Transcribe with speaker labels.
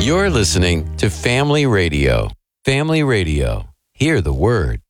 Speaker 1: You're listening to Family Radio. Family Radio. Hear the word.